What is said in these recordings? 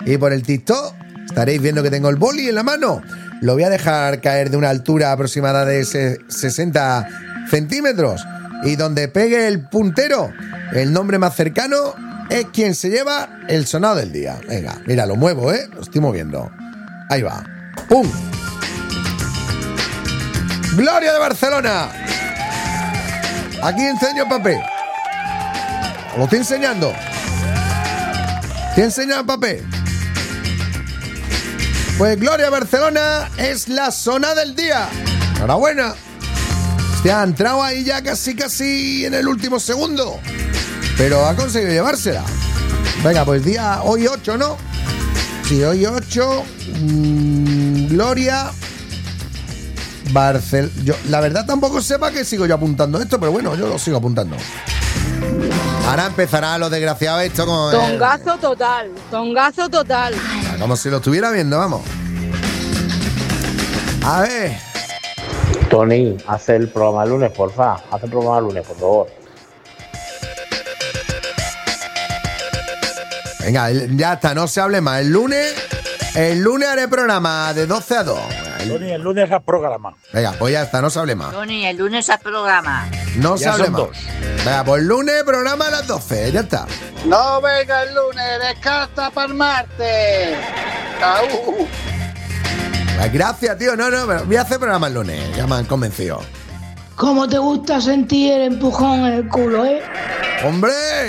Y por el TikTok estaréis viendo que tengo el boli en la mano. Lo voy a dejar caer de una altura aproximada de 60 centímetros. Y donde pegue el puntero, el nombre más cercano es quien se lleva el sonado del día. Venga, mira, lo muevo, lo estoy moviendo. Ahí va. ¡Pum! ¡Gloria de Barcelona! Aquí enseño el papel. Lo estoy enseñando. Estoy enseñando el papel. Pues Gloria de Barcelona es la sonada del día. Enhorabuena. Se ha entrado ahí ya casi en el último segundo. Pero ha conseguido llevársela. Venga, pues día hoy 8, ¿no? Sí, hoy 8. Gloria Barcelona. Yo, la verdad, tampoco sepa que sigo yo apuntando esto, pero bueno, yo lo sigo apuntando. Ahora empezará los desgraciados esto con... Tongazo total, tongazo total. Como si lo estuviera viendo, vamos. A ver. Tony, haz el programa el lunes, porfa. Haz el programa el lunes, por favor. Venga, ya está, no se hable más. El lunes haré programa de 12 a 2. Tony, el lunes haz programa. Venga, pues ya está, no se hable más. Tony, el lunes haz programa. No se hable más. Dos. Venga, pues el lunes programa a las 12, ya está. No venga el lunes, descarta para el martes. Pues gracias, tío. No, pero voy a hacer programa el lunes. Ya me han convencido. ¿Cómo te gusta sentir el empujón en el culo, ¡Hombre!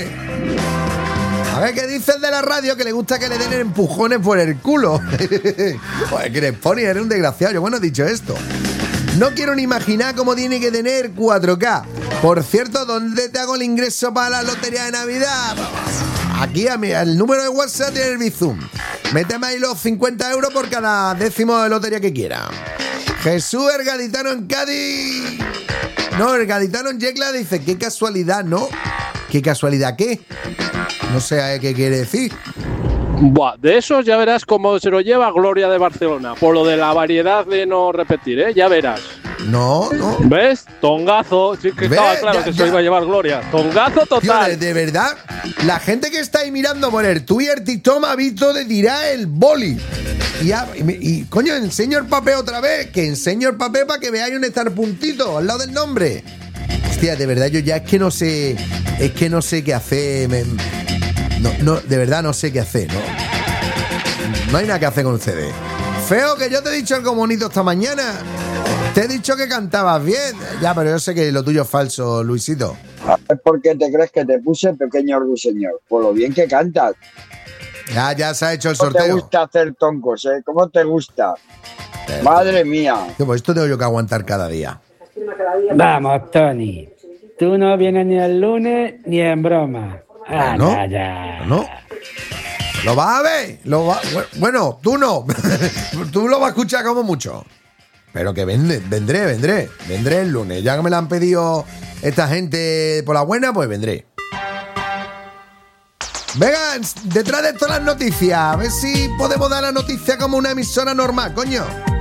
A ver qué dices de la radio que le gusta que le den empujones por el culo. Joder, Cresponi, eres un desgraciado. Yo, bueno, he dicho esto. No quiero ni imaginar cómo tiene que tener 4K. Por cierto, ¿dónde te hago el ingreso para la lotería de Navidad? Aquí, al número de WhatsApp tiene el Bizum. Méteme ahí los 50 euros por cada décimo de lotería que quiera. Jesús, el gaditano en Cádiz. No, el gaditano en Yecla dice, qué casualidad, ¿no? ¿Qué casualidad qué? No sé qué quiere decir. Buah, de esos ya verás cómo se lo lleva Gloria de Barcelona. Por lo de la variedad de no repetir, ya verás. No. ¿Ves? Tongazo. Sí que estaba claro que se lo iba a llevar Gloria. Tongazo total. Tío, de verdad, la gente que está ahí mirando por el Twitter, TikTok, me ha visto de tirar el boli. Y coño, enseño el papel otra vez. Que enseño el papel para que veáis dónde está el puntito, al lado del nombre. Hostia, de verdad, yo ya es que no sé qué hacer. No, de verdad no sé qué hacer, ¿no? No hay nada que hacer con ustedes. Feo, que yo te he dicho algo bonito esta mañana. Te he dicho que cantabas bien. Ya, pero yo sé que lo tuyo es falso, Luisito. ¿Es porque te crees que te puse pequeño ruiseñor? Por lo bien que cantas. Ya se ha hecho el ¿Cómo sorteo. te gusta hacer toncos, ¿Cómo te gusta? Madre mía. Pues esto tengo yo que aguantar cada día. Vamos, Tony. Tú no vienes ni el lunes ni en broma. ¿No? ¿Lo vas a ver? Bueno, tú no. Tú lo vas a escuchar como mucho. Pero que vendré el lunes. Ya que me lo han pedido esta gente por la buena, pues vendré. Venga, detrás de todas las noticias, a ver si podemos dar la noticia como una emisora normal, coño.